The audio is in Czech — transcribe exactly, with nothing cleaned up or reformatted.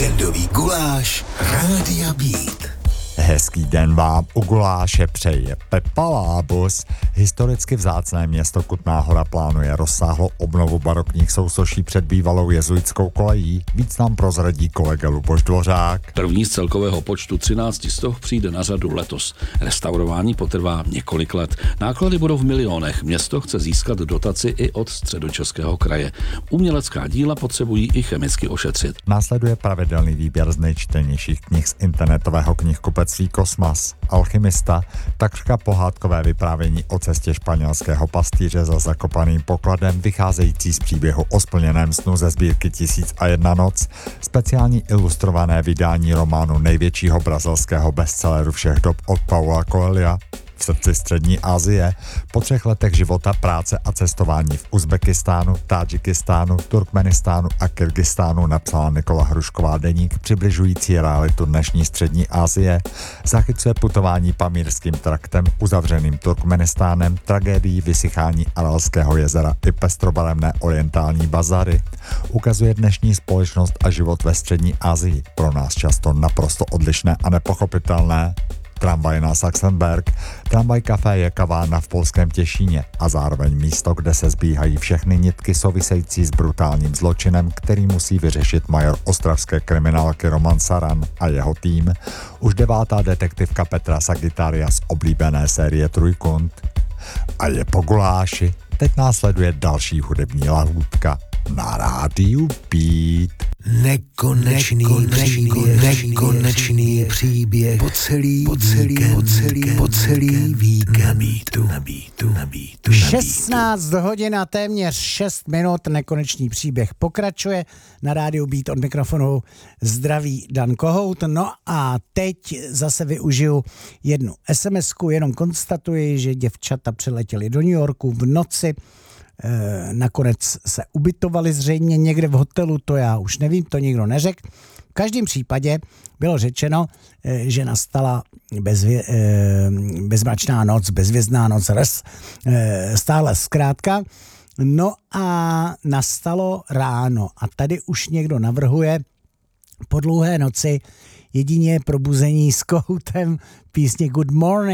Víkendový guláš Rádia Beat. Hezký den vám u guláše přeje Pepa Lábus. Historicky vzácné město Kutná Hora plánuje rozsáhlou obnovu barokních sousoší před bývalou jezuitskou kolejí. Víc nám prozradí kolega Luboš Dvořák. První z celkového počtu třinácti stoh přijde na řadu letos. Restaurování potrvá několik let. Náklady budou v milionech. Město chce získat dotaci i od Středočeského kraje. Umělecká díla potřebují i chemicky ošetřit. Následuje pravidelný výběr z nejčtenějších knih z internetového knihkupectví Kosmas. Alchymista, takřka pohádkové vyprávění o cestě španělského pastýře za zakopaným pokladem, vycházející z příběhu o splněném snu ze sbírky Tisíc a jedna noc, speciální ilustrované vydání románu největšího brazilského bestselleru všech dob od Paula Coelha. V srdci střední Asie, po třech letech života, práce a cestování v Uzbekistánu, Tádžikistánu, Turkmenistánu a Kyrgyzstánu napsala Nikola Hrušková deník přibližující realitu dnešní střední Asie. Zachycuje putování pamírským traktem, uzavřeným Turkmenistánem, tragédií vysychání Aralského jezera i pestrobarevné orientální bazary. Ukazuje dnešní společnost a život ve střední Asii, pro nás často naprosto odlišné a nepochopitelné. Tramvaj na Sachsenberg. Tramvaj Café je kavárna v polském Těšíně a zároveň místo, kde se zbíhají všechny nitky související s brutálním zločinem, který musí vyřešit major ostravské kriminálky Roman Saran a jeho tým. Už devátá detektivka Petra Sagittaria z oblíbené série Trojkund. A je po guláši. Teď následuje další hudební lahůdka na rádiu Beat. Nekonečný, nekonečný, nekonečný příběh po celý, po celý, po celý, po celý víkend na Beatu, na Beatu, na Beatu. šestnáct hodin a téměř šest minut, nekonečný příběh pokračuje. Na rádiu Beat od mikrofonu zdraví Dan Kohout. No a teď zase využiju jednu SMSku, jenom konstatuji, že děvčata přiletěly do New Yorku v noci. E, nakonec se ubytovali zřejmě někde v hotelu, to já už nevím, to nikdo neřekl. V každém případě bylo řečeno, e, že nastala bezvě, e, bezmračná noc, bezvězdná noc, res, e, stále zkrátka. No a nastalo ráno a tady už někdo navrhuje po dlouhé noci jedině probuzení s Kohoutem písně Good Morning.